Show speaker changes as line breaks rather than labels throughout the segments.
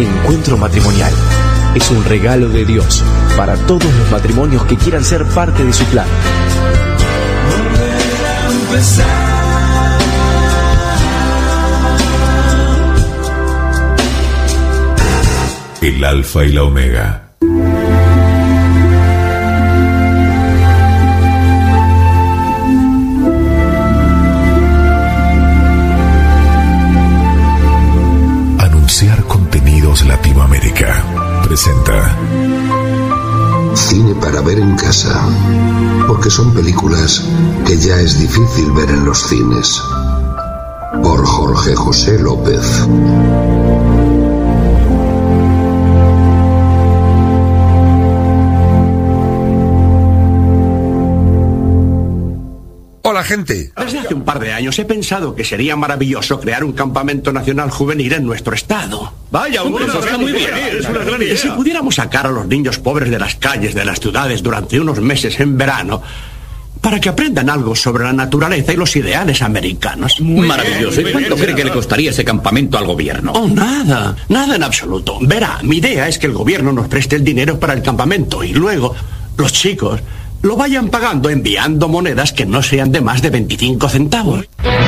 Encuentro Matrimonial es un regalo de Dios para todos los matrimonios que quieran ser parte de su plan.
El Alfa y la Omega. Anunciar Contenidos Latinoamérica presenta
Cine para ver en casa, porque son películas que ya es difícil ver en los cines. Por Jorge José López.
Hola, gente.
Desde hace un par de años he pensado que sería maravilloso crear un campamento nacional juvenil en nuestro estado.
Vaya, hombre, eso está muy bien. Es una gran idea.
Si pudiéramos sacar a los niños pobres de las calles de las ciudades durante unos meses en verano, para que aprendan algo sobre la naturaleza y los ideales americanos.
Maravilloso. ¿Y cuánto cree que le costaría ese campamento al gobierno?
Oh, nada en absoluto. Verá, mi idea es que el gobierno nos preste el dinero para el campamento y luego los chicos lo vayan pagando enviando monedas que no sean de más de 25 centavos.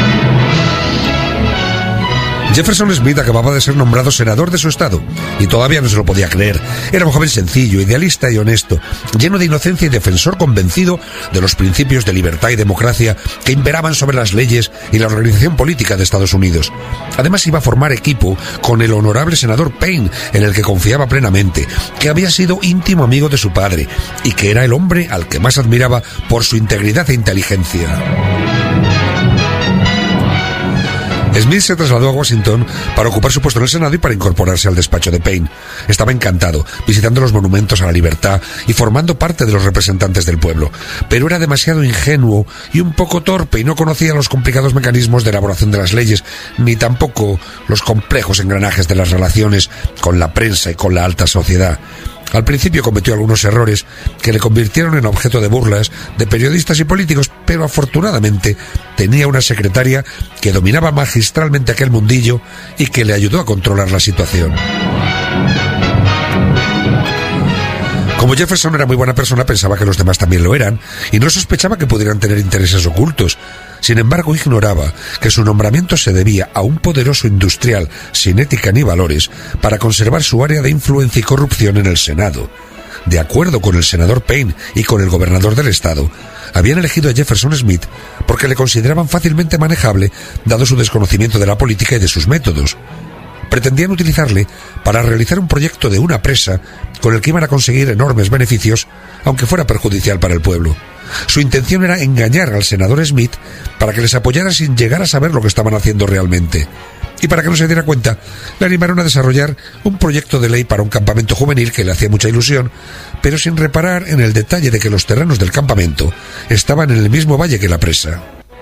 Jefferson Smith acababa de ser nombrado senador de su estado y todavía no se lo podía creer. Era un joven sencillo, idealista y honesto, lleno de inocencia y defensor convencido de los principios de libertad y democracia que imperaban sobre las leyes y la organización política de Estados Unidos. Además iba a formar equipo con el honorable senador Payne, en el que confiaba plenamente, que había sido íntimo amigo de su padre y que era el hombre al que más admiraba por su integridad e inteligencia. Smith se trasladó a Washington para ocupar su puesto en el Senado y para incorporarse al despacho de Payne. Estaba encantado, visitando los monumentos a la libertad y formando parte de los representantes del pueblo. Pero era demasiado ingenuo y un poco torpe y no conocía los complicados mecanismos de elaboración de las leyes, ni tampoco los complejos engranajes de las relaciones con la prensa y con la alta sociedad. Al principio cometió algunos errores que le convirtieron en objeto de burlas de periodistas y políticos, pero afortunadamente tenía una secretaria que dominaba magistralmente aquel mundillo y que le ayudó a controlar la situación. Como Jefferson era muy buena persona, pensaba que los demás también lo eran, y no sospechaba que pudieran tener intereses ocultos. Sin embargo, ignoraba que su nombramiento se debía a un poderoso industrial sin ética ni valores para conservar su área de influencia y corrupción en el Senado. De acuerdo con el senador Payne y con el gobernador del estado, habían elegido a Jefferson Smith porque le consideraban fácilmente manejable, dado su desconocimiento de la política y de sus métodos. Pretendían utilizarle para realizar un proyecto de una presa con el que iban a conseguir enormes beneficios, aunque fuera perjudicial para el pueblo. Su intención era engañar al senador Smith para que les apoyara sin llegar a saber lo que estaban haciendo realmente. Y para que no se diera cuenta, le animaron a desarrollar un proyecto de ley para un campamento juvenil que le hacía mucha ilusión, pero sin reparar en el detalle de que los terrenos del campamento estaban en el mismo valle que la presa.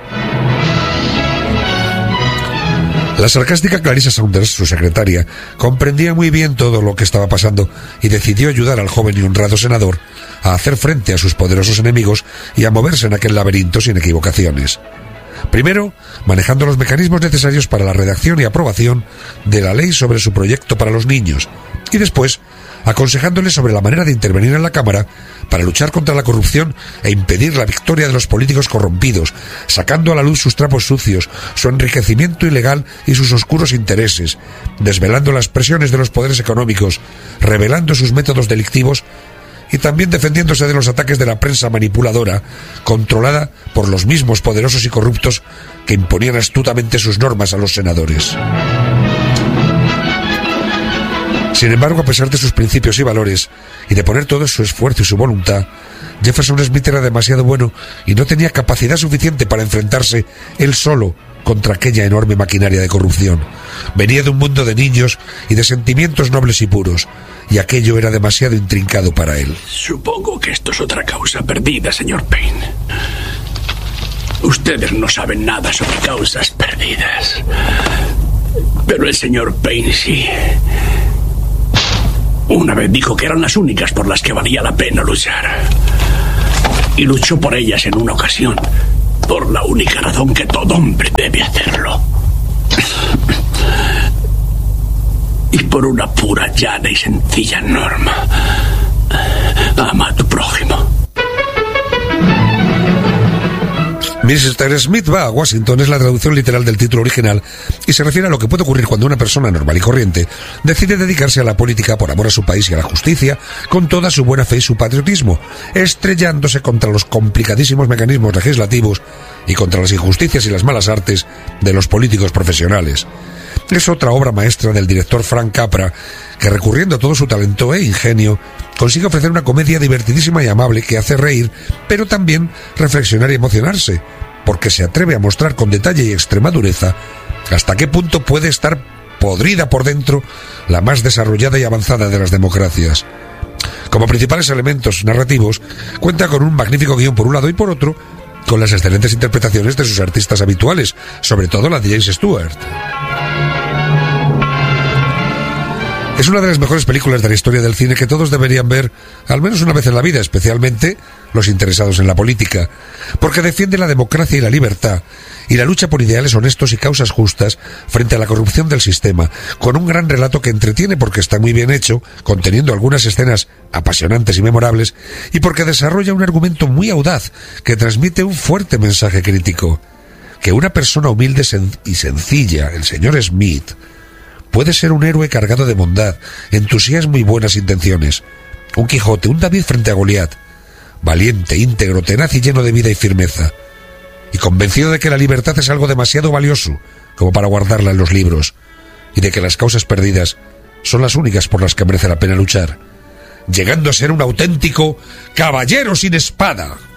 La sarcástica Clarissa Saunders, su secretaria, comprendía muy bien todo lo que estaba pasando y decidió ayudar al joven y honrado senador a hacer frente a sus poderosos enemigos y a moverse en aquel laberinto sin equivocaciones. Primero, manejando los mecanismos necesarios para la redacción y aprobación de la ley sobre su proyecto para los niños, y después, aconsejándole sobre la manera de intervenir en la Cámara para luchar contra la corrupción e impedir la victoria de los políticos corrompidos, sacando a la luz sus trapos sucios, su enriquecimiento ilegal y sus oscuros intereses, desvelando las presiones de los poderes económicos, revelando sus métodos delictivos y también defendiéndose de los ataques de la prensa manipuladora, controlada por los mismos poderosos y corruptos que imponían astutamente sus normas a los senadores. Sin embargo, a pesar de sus principios y valores, y de poner todo su esfuerzo y su voluntad, Jefferson Smith era demasiado bueno y no tenía capacidad suficiente para enfrentarse él solo contra aquella enorme maquinaria de corrupción. Venía de un mundo de niños y de sentimientos nobles y puros, y aquello era demasiado intrincado para él.
Supongo que esto es otra causa perdida, señor Payne. Ustedes no saben nada sobre causas perdidas, pero el señor Payne sí. Una vez dijo que eran las únicas por las que valía la pena luchar. Y luchó por ellas en una ocasión, por la única razón que todo hombre debe hacerlo. y por una pura, llana y sencilla norma. Ama a tu prójimo.
Mr. Smith va a Washington es la traducción literal del título original y se refiere a lo que puede ocurrir cuando una persona normal y corriente decide dedicarse a la política por amor a su país y a la justicia con toda su buena fe y su patriotismo, estrellándose contra los complicadísimos mecanismos legislativos y contra las injusticias y las malas artes de los políticos profesionales. Es otra obra maestra del director Frank Capra, que recurriendo a todo su talento e ingenio, consigue ofrecer una comedia divertidísima y amable que hace reír, pero también reflexionar y emocionarse, porque se atreve a mostrar con detalle y extrema dureza hasta qué punto puede estar podrida por dentro la más desarrollada y avanzada de las democracias. Como principales elementos narrativos, cuenta con un magnífico guión por un lado y por otro, con las excelentes interpretaciones de sus artistas habituales, sobre todo la de James Stewart. Es una de las mejores películas de la historia del cine que todos deberían ver al menos una vez en la vida, especialmente los interesados en la política, porque defiende la democracia y la libertad y la lucha por ideales honestos y causas justas frente a la corrupción del sistema, con un gran relato que entretiene porque está muy bien hecho, conteniendo algunas escenas apasionantes y memorables, y porque desarrolla un argumento muy audaz que transmite un fuerte mensaje crítico, que una persona humilde y sencilla, el señor Smith, puede ser un héroe cargado de bondad, entusiasmo y buenas intenciones. Un Quijote, un David frente a Goliat. Valiente, íntegro, tenaz y lleno de vida y firmeza. Y convencido de que la libertad es algo demasiado valioso como para guardarla en los libros. Y de que las causas perdidas son las únicas por las que merece la pena luchar. Llegando a ser un auténtico caballero sin espada.